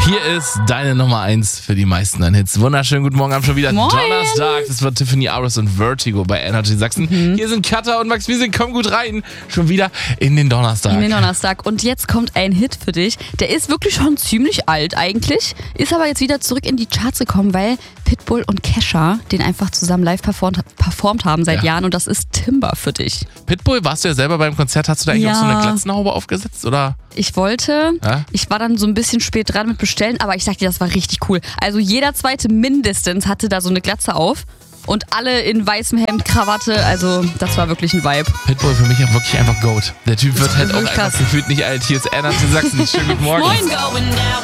Hier ist deine Nummer 1 für die meisten an Hits. Wunderschönen guten Morgen, haben schon wieder Moin. Donnerstag. Das war Tiffany Aris und Vertigo bei Energy Sachsen. Hier sind Katha und Max Wiesing. Komm gut rein. Schon wieder in den Donnerstag. Und jetzt kommt ein Hit für dich. Der ist wirklich schon ziemlich alt eigentlich, ist aber jetzt wieder zurück in die Charts gekommen, weil Pitbull und Kesha den einfach zusammen live performt haben seit Jahren und das ist Timber für dich. Pitbull, warst du ja selber beim Konzert? Hast du da eigentlich auch so eine Glatzenhaube aufgesetzt? Oder? Ich war dann so ein bisschen spät dran mit Bestellen, aber ich sag dir, das war richtig cool. Also jeder zweite mindestens hatte da so eine Glatze auf. Und alle in weißem Hemd, Krawatte, also das war wirklich ein Vibe. Pitbull für mich auch wirklich einfach Goat. Der Typ wird halt auch wirklich einfach krass. gefühlt nicht alt. Hier ist Energy Sachsen. Schönen guten Morgen. Moin.